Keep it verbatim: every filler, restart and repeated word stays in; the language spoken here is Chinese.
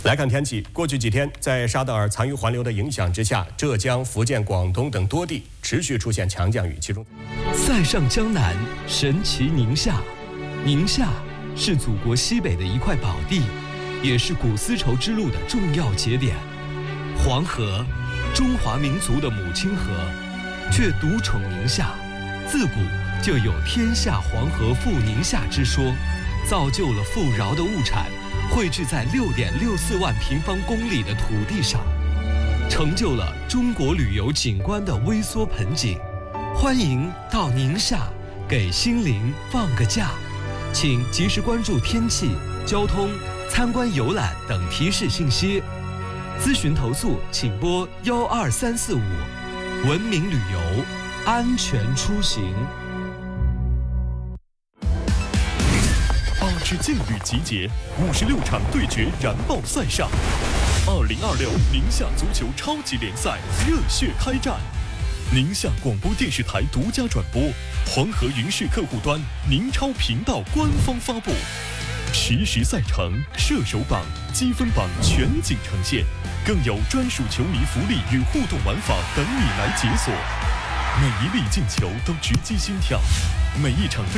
来看天气，过去几天，在沙德尔残余环流的影响之下，浙江、福建、广东等多地持续出现强降雨，其中， 塞上江南，神奇宁夏。宁夏是祖国西北的一块宝地，也是古丝绸之路的重要节点。黄河，中华民族的母亲河，却独宠宁夏，自古就有天下黄河赴宁夏之说，造就了富饶的物产汇聚在六点六四万平方公里的土地上，成就了中国旅游景观的微缩盆景。欢迎到宁夏，给心灵放个假。请及时关注天气、交通、参观游览等提示信息。咨询投诉请拨幺二三四五。文明旅游，安全出行。 八支劲旅集结，五十六场对决燃爆赛上。二零二六宁夏足球超级联赛热血开战，宁夏广播电视台独家转播，黄河云视客户端宁超频道官方发布，实时赛程、射手榜、积分榜全景呈现，更有专属球迷福利与互动玩法等你来解锁。每一粒进球都直击心跳，每一场